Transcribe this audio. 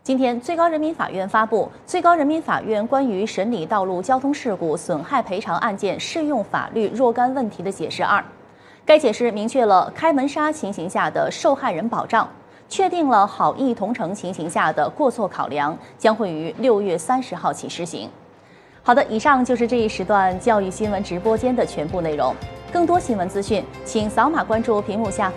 今天，最高人民法院发布《最高人民法院关于审理道路交通事故损害赔偿案件适用法律若干问题的解释2》。该解释明确了开门杀情形下的受害人保障，确定了好意同乘情形下的过错考量，将会于6月30号起施行。好的，以上就是这一时段教育新闻直播间的全部内容。更多新闻资讯，请扫码关注屏幕下方